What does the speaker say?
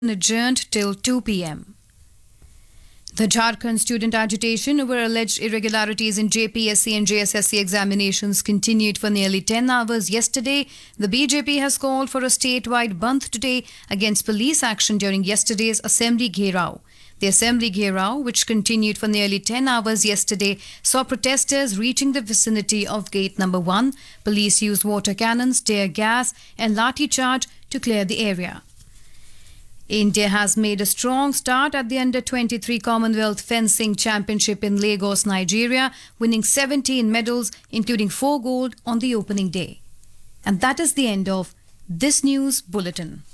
adjourned till 2 p.m. The Jharkhand student agitation over alleged irregularities in JPSC and JSSC examinations continued for nearly 10 hours yesterday. The BJP has called for a statewide bandh today against police action during yesterday's Assembly Gherao. The Assembly Gherao, which continued for nearly 10 hours yesterday, saw protesters reaching the vicinity of gate number 1. Police used water cannons, tear gas and lathi charge to clear the area. India has made a strong start at the Under-23 Commonwealth Fencing Championship in Lagos, Nigeria, winning 17 medals, including 4 gold on the opening day. And that is the end of this news bulletin.